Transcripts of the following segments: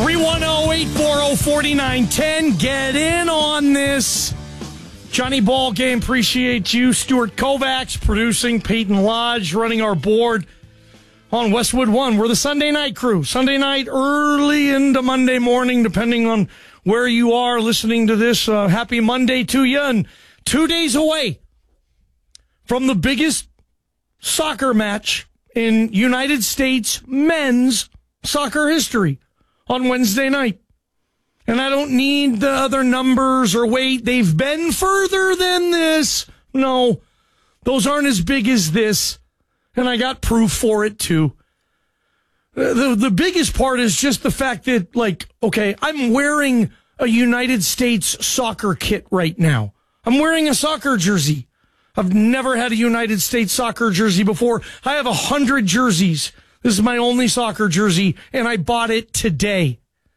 310-840-4910. Get in on this. Johnny Ball Game, appreciate you. Stuart Kovacs producing, Peyton Lodge running our board on Westwood One. We're the Sunday night crew. Sunday night early into Monday morning, depending on where you are listening to this. Happy Monday to you. And 2 days away from the biggest soccer match in United States men's soccer history on Wednesday night. And I don't need the other numbers or wait, they've been further than this. No, those aren't as big as this. And I got proof for it too. The biggest part is just the fact that, like, okay, I'm wearing a United States soccer kit right now. I'm wearing a soccer jersey. I've never had a United States soccer jersey before. I have 100 jerseys. This is my only soccer jersey, and I bought it today.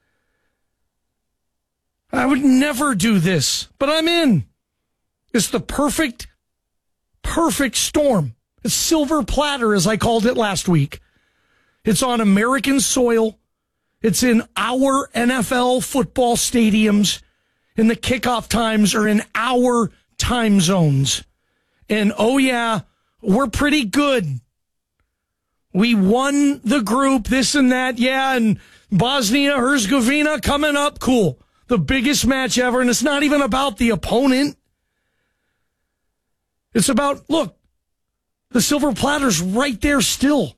I would never do this, but I'm in. It's the perfect storm. It's silver platter, as I called it last week. It's on American soil. It's in our NFL football stadiums, and the kickoff times are in our time zones. And, oh, yeah, we're pretty good. We won the group, this and that, yeah, and Bosnia-Herzegovina coming up, cool. The biggest match ever, and it's not even about the opponent. It's about, look, the silver platter's right there still.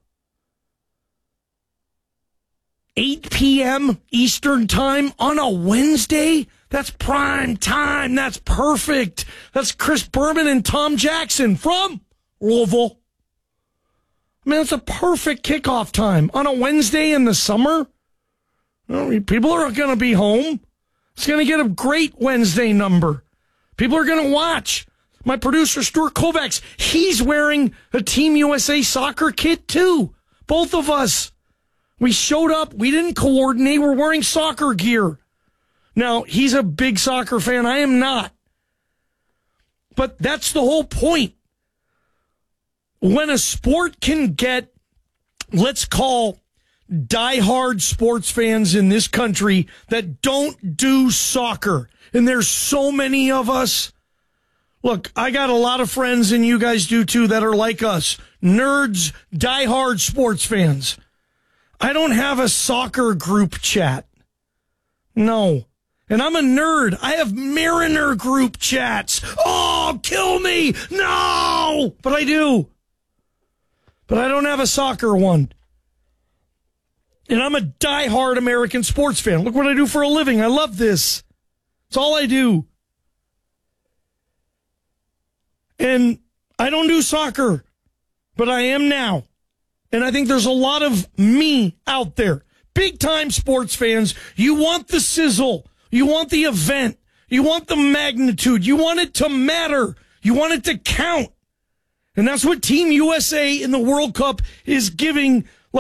8 p.m. Eastern time on a Wednesday? That's prime time. That's perfect. That's Chris Berman and Tom Jackson from Louisville. I mean, that's a perfect kickoff time on a Wednesday in the summer. People are going to be home. It's going to get a great Wednesday number. People are going to watch. My producer, Stuart Kovacs, he's wearing a Team USA soccer kit too. Both of us. We showed up. We didn't coordinate. We're wearing soccer gear. Now, he's a big soccer fan. I am not. But that's the whole point. When a sport can get, let's call diehard sports fans in this country that don't do soccer, and there's so many of us. Look, I got a lot of friends, and you guys do too, that are like us. Nerds, diehard sports fans. I don't have a soccer group chat. No. And I'm a nerd. I have Mariner group chats. Oh, kill me. No. But I do. But I don't have a soccer one. And I'm a diehard American sports fan. Look what I do for a living. I love this. It's all I do. And I don't do soccer, but I am now. And I think there's a lot of me out there. Big time sports fans. You want the sizzle. You want the event. You want the magnitude. You want it to matter. You want it to count. And that's what Team USA in the World Cup is giving